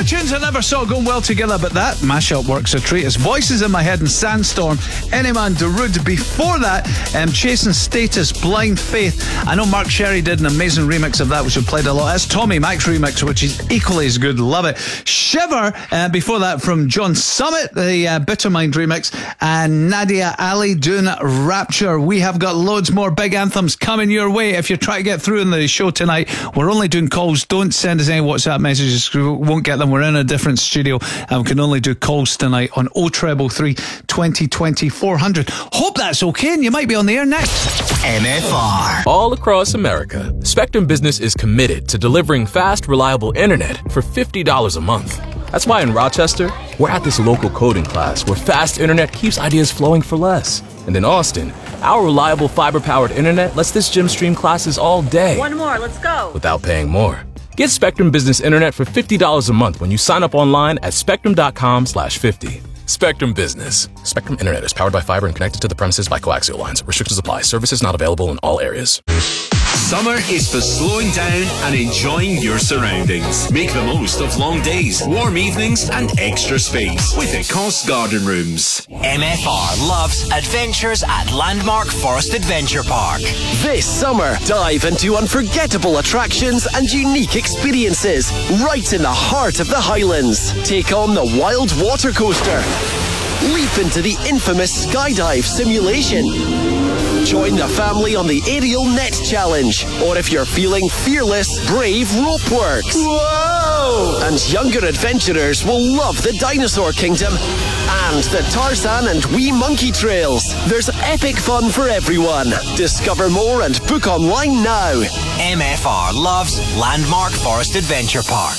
tunes I never saw going well together, but that mashup works a treat. It's Voices in My Head and Sandstorm, Anyman Darude. Before that, Chasing Status, Blind Faith. I know Mark Sherry did an amazing remix of that, which we played a lot. That's Tommy Mac's remix, which is equally as good. Love it. Shiver, before that, from John Summit, the Bittermind remix, and Nadia Ali doing Rapture. We have got loads more big anthems coming your way. If you're trying to get through in the show tonight, we're only doing calls. Don't send us any WhatsApp messages. We won't get them. We're in a different studio and we can only do calls tonight on 0333 2020 400. Hope that's okay and you might be on the air next. MFR. All across America, Spectrum Business is committed to delivering fast, reliable internet for $50 a month. That's why in Rochester, we're at this local coding class where fast internet keeps ideas flowing for less. And in Austin, our reliable fiber-powered internet lets this gym stream classes all day. One more, let's go. Without paying more. Get Spectrum Business Internet for $50 a month when you sign up online at spectrum.com/50. Spectrum Business. Spectrum Internet is powered by fiber and connected to the premises by coaxial lines. Restrictions apply. Services not available in all areas. Summer is for slowing down and enjoying your surroundings. Make the most of long days, warm evenings and extra space with Ecosse Garden Rooms. MFR loves adventures at Landmark Forest Adventure Park. This summer, dive into unforgettable attractions and unique experiences right in the heart of the Highlands. Take on the Wild Water Coaster. Leap into the infamous skydive simulation. Join the family on the Aerial Net Challenge. Or if you're feeling fearless, brave Ropeworks. Whoa! And younger adventurers will love the Dinosaur Kingdom and the Tarzan and Wee Monkey Trails. There's epic fun for everyone. Discover more and book online now. MFR loves Landmark Forest Adventure Park.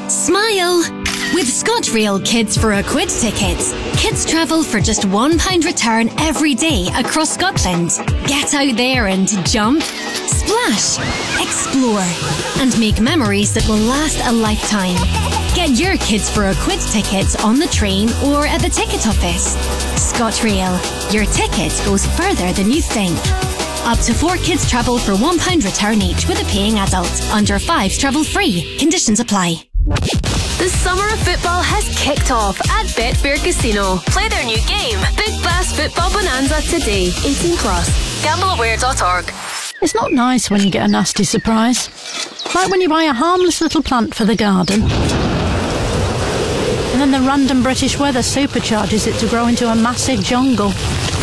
Smile! With ScotRail Kids for a Quid tickets, kids travel for just £1 return every day across Scotland. Get out there and jump, splash, explore, and make memories that will last a lifetime. Get your Kids for a Quid tickets on the train or at the ticket office. ScotRail. Your ticket goes further than you think. Up to 4 kids travel for £1 return each with a paying adult. Under 5s travel free. Conditions apply. The summer of football has kicked off at Betfair Casino. Play their new game, Big Bass Football Bonanza, today. 18 plus. GambleAware.org. It's not nice when you get a nasty surprise. Like when you buy a harmless little plant for the garden. And then the random British weather supercharges it to grow into a massive jungle.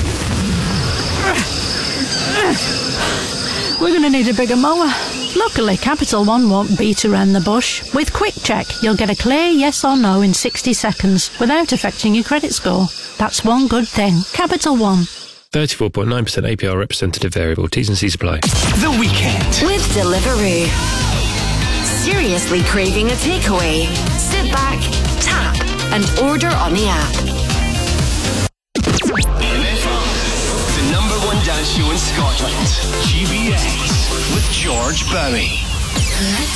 We're going to need a bigger mower. Luckily, Capital One won't beat around the bush. With Quick Check, you'll get a clear yes or no in 60 seconds without affecting your credit score. That's one good thing. Capital One. 34.9% APR representative variable. T's and C's apply. The Weekend. With Deliveroo. Seriously craving a takeaway? Sit back, tap, and order on the app. The #1 dance show in Scotland. GBX with George Bowie. Let's